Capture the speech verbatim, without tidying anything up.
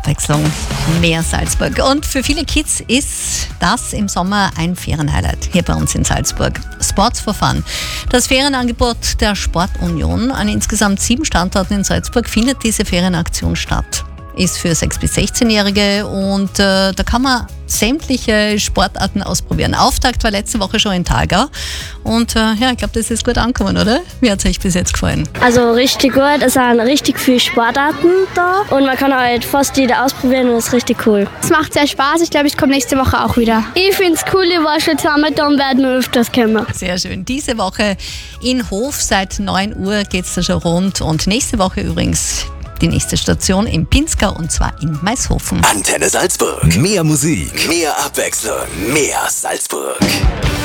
Abwechslung, mehr Salzburg. Und für viele Kids ist das im Sommer ein Ferienhighlight hier bei uns in Salzburg. Sports for Fun. Das Ferienangebot der Sportunion an insgesamt sieben Standorten in Salzburg findet diese Ferienaktion statt. Ist für sechs- bis sechzehnjährige und äh, da kann man sämtliche Sportarten ausprobieren. Auftakt war letzte Woche schon in Thalgau und äh, ja, ich glaube, das ist gut angekommen, oder? Wie hat es euch bis jetzt gefallen? Also richtig gut, es sind richtig viele Sportarten da und man kann halt fast jede ausprobieren und es ist richtig cool. Es macht sehr Spaß, ich glaube, ich komme nächste Woche auch wieder. Ich finde es cool, ich war schon zusammen da und werden wir öfters kommen. Sehr schön. Diese Woche in Hof, seit neun Uhr geht es da schon rund und nächste Woche übrigens die nächste Station in Pinzgau und zwar in Maishofen. Antenne Salzburg. Mehr Musik, mehr Abwechslung, mehr Salzburg.